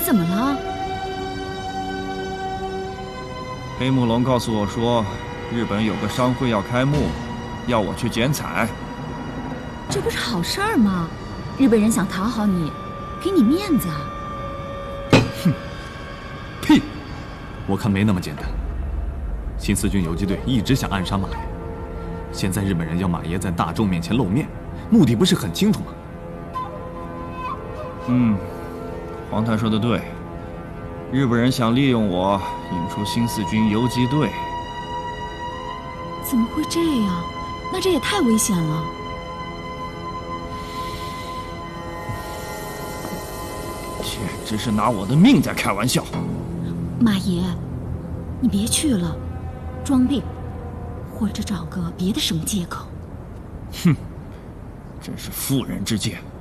怎么了？ 黑木龙告诉我说，日本有个商会要开幕，要我去剪彩。 这不是好事儿吗？日本人想讨好你，给你面子啊。 哼，屁！我看没那么简单。新四军游击队一直想暗杀马爷，现在日本人要马爷在大众面前露面，目的不是很清楚吗？ 黄太说的对，日本人想利用我引出新四军游击队。 怎么会这样？那这也太危险了。 简直是拿我的命在开玩笑。 马爷，你别去了，装病，或者找个别的什么借口。 哼，真是妇人之见。